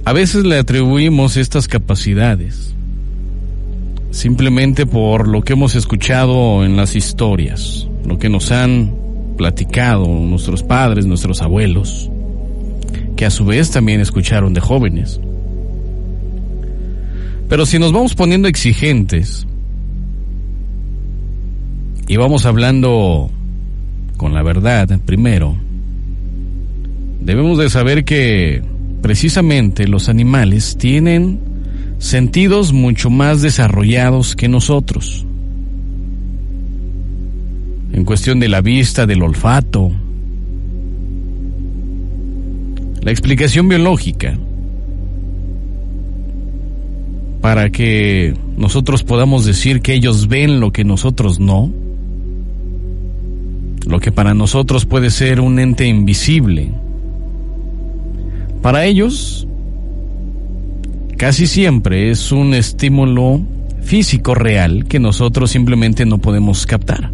A veces le atribuimos estas capacidades simplemente por lo que hemos escuchado en las historias, lo que nos han platicado nuestros padres, nuestros abuelos, que a su vez también escucharon de jóvenes. Pero si nos vamos poniendo exigentes y vamos hablando con la verdad primero, debemos de saber que precisamente los animales tienen sentidos mucho más desarrollados que nosotros. En cuestión de la vista, del olfato. La explicación biológica para que nosotros podamos decir que ellos ven lo que nosotros no, lo que para nosotros puede ser un ente invisible, para ellos casi siempre es un estímulo físico real que nosotros simplemente no podemos captar.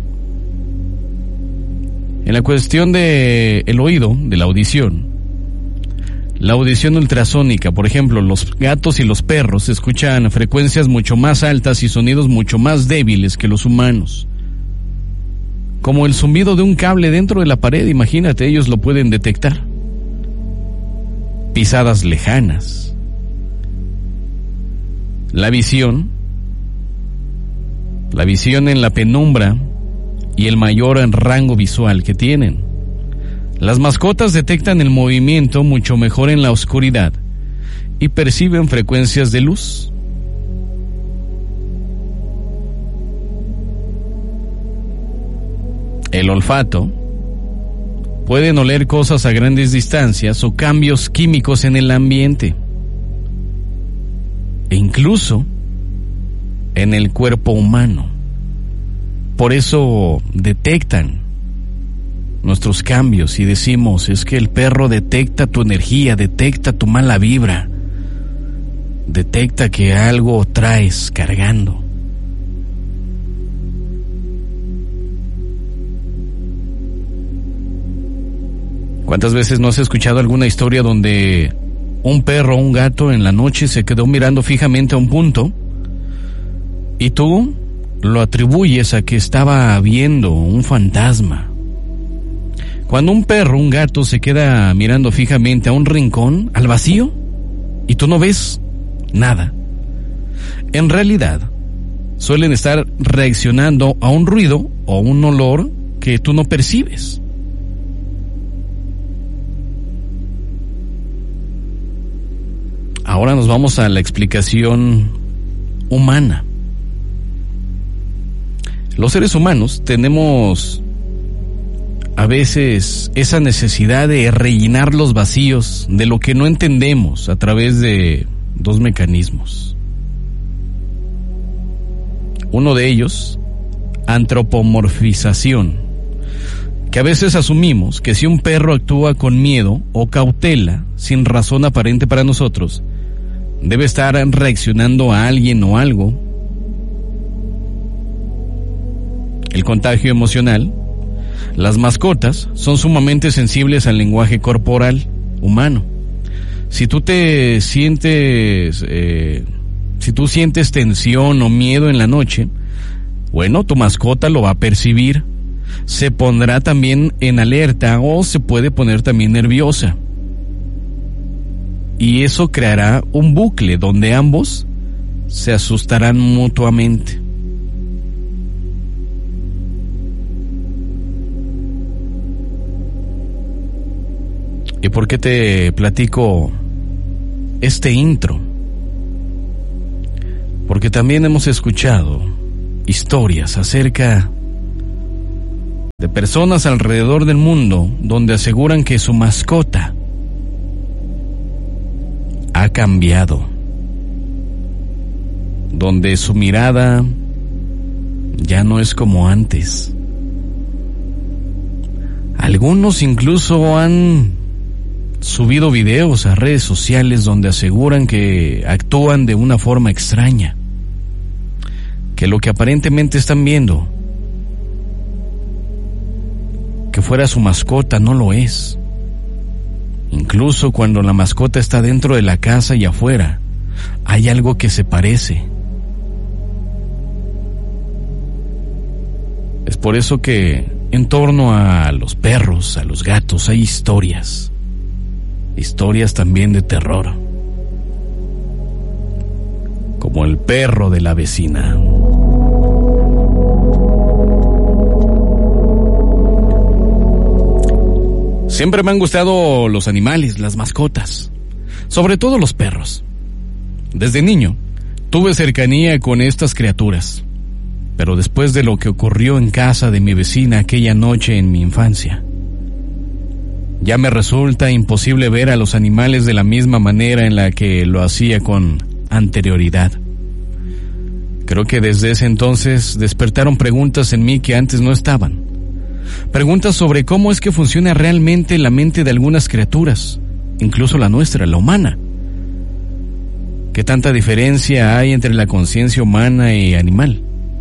En la cuestión del oído, de la audición ultrasónica, por ejemplo, los gatos y los perros escuchan frecuencias mucho más altas y sonidos mucho más débiles que los humanos. Como el zumbido de un cable dentro de la pared, imagínate, ellos lo pueden detectar. Pisadas lejanas. La visión en la penumbra y el mayor rango visual que tienen. Las mascotas detectan el movimiento mucho mejor en la oscuridad y perciben frecuencias de luz. El olfato pueden oler cosas a grandes distancias o cambios químicos en el ambiente e incluso en el cuerpo humano. Por eso detectan nuestros cambios y decimos, es que el perro detecta tu energía, detecta tu mala vibra, detecta que algo traes cargando. ¿Cuántas veces no has escuchado alguna historia donde un perro o un gato en la noche se quedó mirando fijamente a un punto y tú lo atribuyes a que estaba viendo un fantasma? Cuando un perro o un gato se queda mirando fijamente a un rincón, al vacío, y tú no ves nada, en realidad suelen estar reaccionando a un ruido o un olor que tú no percibes. Ahora nos vamos a la explicación humana. Los seres humanos tenemos a veces esa necesidad de rellenar los vacíos de lo que no entendemos a través de dos mecanismos. Uno de ellos, antropomorfización, que a veces asumimos que si un perro actúa con miedo o cautela sin razón aparente para nosotros, debe estar reaccionando a alguien o algo. El contagio emocional. Las mascotas son sumamente sensibles al lenguaje corporal humano. Si tú sientes tensión o miedo en la noche, bueno, tu mascota lo va a percibir. Se pondrá también en alerta o se puede poner también nerviosa. Y eso creará un bucle donde ambos se asustarán mutuamente. ¿Y por qué te platico este intro? Porque también hemos escuchado historias acerca de personas alrededor del mundo donde aseguran que su mascota ha cambiado, donde su mirada ya no es como antes. Algunos incluso han subido videos a redes sociales donde aseguran que actúan de una forma extraña, que lo que aparentemente están viendo que fuera su mascota no lo es. Incluso cuando la mascota está dentro de la casa y afuera, hay algo que se parece. Es por eso que en torno a los perros, a los gatos, hay historias. Historias también de terror. Como el perro de la vecina. Siempre me han gustado los animales, las mascotas, sobre todo los perros. Desde niño tuve cercanía con estas criaturas, pero después de lo que ocurrió en casa de mi vecina aquella noche en mi infancia, ya me resulta imposible ver a los animales de la misma manera en la que lo hacía con anterioridad. Creo que desde ese entonces despertaron preguntas en mí que antes no estaban. Preguntas sobre cómo es que funciona realmente la mente de algunas criaturas, incluso la nuestra, la humana. ¿Qué tanta diferencia hay entre la conciencia humana y animal?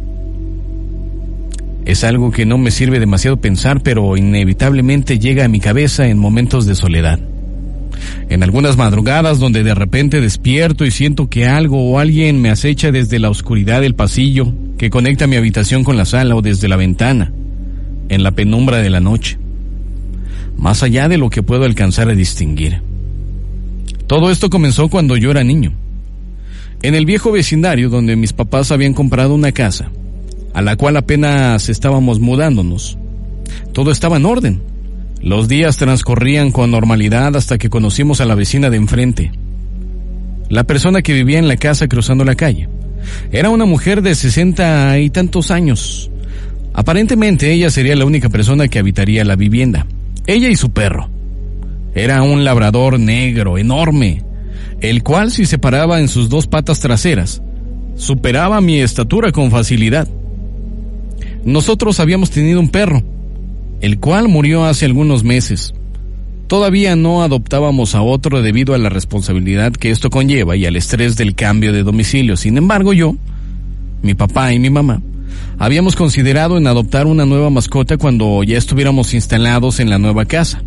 Es algo que no me sirve demasiado pensar, pero inevitablemente llega a mi cabeza en momentos de soledad. En algunas madrugadas donde de repente despierto y siento que algo o alguien me acecha desde la oscuridad del pasillo que conecta mi habitación con la sala o desde la ventana, en la penumbra de la noche, más allá de lo que puedo alcanzar a distinguir. Todo esto comenzó cuando yo era niño, en el viejo vecindario donde mis papás habían comprado una casa, a la cual apenas estábamos mudándonos. Todo estaba en orden. Los días transcurrían con normalidad hasta que conocimos a la vecina de enfrente, la persona que vivía en la casa cruzando la calle. Era una mujer de 60 y tantos años. Aparentemente ella sería la única persona que habitaría la vivienda. Ella y su perro. Era un labrador negro enorme, el cual, si se paraba en sus dos patas traseras, superaba mi estatura con facilidad. Nosotros habíamos tenido un perro, el cual murió hace algunos meses. Todavía no adoptábamos a otro debido a la responsabilidad que esto conlleva y al estrés del cambio de domicilio. Sin embargo, yo, mi papá y mi mamá habíamos considerado en adoptar una nueva mascota cuando ya estuviéramos instalados en la nueva casa.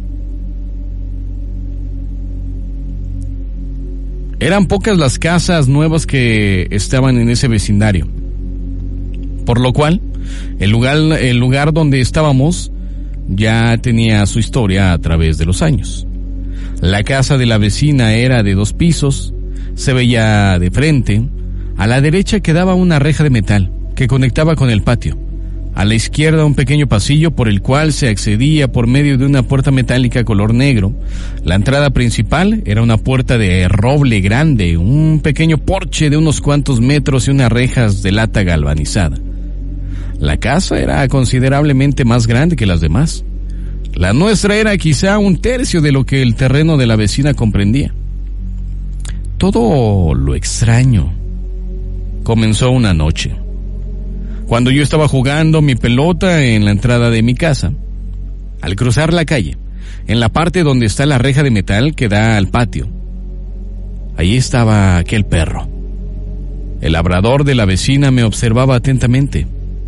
Eran pocas las casas nuevas que estaban en ese vecindario, por lo cual el lugar donde estábamos ya tenía su historia a través de los años. La casa de la vecina era de 2 pisos, se veía de frente. A la derecha quedaba una reja de metal que conectaba con el patio. A la izquierda un pequeño pasillo por el cual se accedía por medio de una puerta metálica color negro. La entrada principal era una puerta de roble grande, un pequeño porche de unos cuantos metros y unas rejas de lata galvanizada. La casa era considerablemente más grande que las demás. La nuestra era quizá 1/3 de lo que el terreno de la vecina comprendía. Todo lo extraño comenzó una noche, cuando yo estaba jugando mi pelota en la entrada de mi casa. Al cruzar la calle, en la parte donde está la reja de metal que da al patio, allí estaba aquel perro. El labrador de la vecina me observaba atentamente.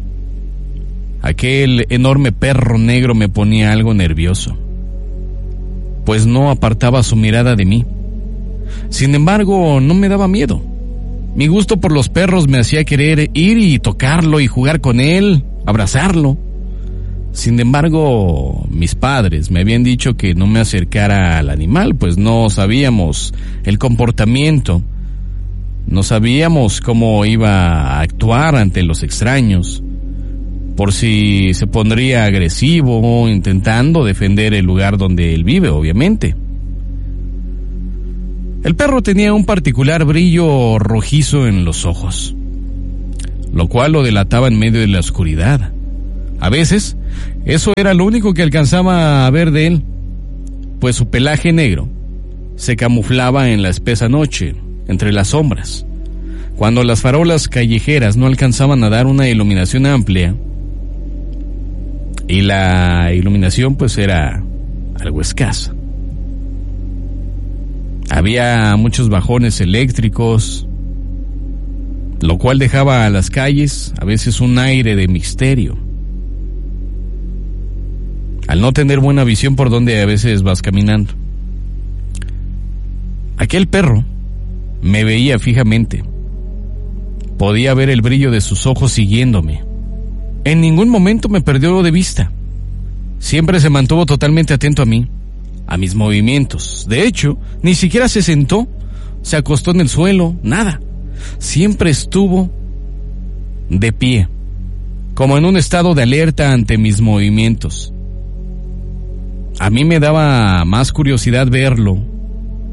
Aquel enorme perro negro me ponía algo nervioso, pues no apartaba su mirada de mí. Sin embargo, no me daba miedo. Mi gusto por los perros me hacía querer ir y tocarlo y jugar con él, abrazarlo. Sin embargo, mis padres me habían dicho que no me acercara al animal, pues no sabíamos el comportamiento, no sabíamos cómo iba a actuar ante los extraños, por si se pondría agresivo intentando defender el lugar donde él vive, obviamente. El perro tenía un particular brillo rojizo en los ojos, lo cual lo delataba en medio de la oscuridad. A veces, eso era lo único que alcanzaba a ver de él, pues su pelaje negro se camuflaba en la espesa noche, entre las sombras. Cuando las farolas callejeras no alcanzaban a dar una iluminación amplia, y la iluminación pues era algo escasa. Había muchos bajones eléctricos, lo cual dejaba a las calles a veces un aire de misterio. Al no tener buena visión por donde a veces vas caminando. Aquel perro me veía fijamente. Podía ver el brillo de sus ojos siguiéndome. En ningún momento me perdió de vista. Siempre se mantuvo totalmente atento a mí, a mis movimientos. De hecho, ni siquiera se sentó, se acostó en el suelo, nada. Siempre estuvo de pie, como en un estado de alerta ante mis movimientos. A mí me daba más curiosidad verlo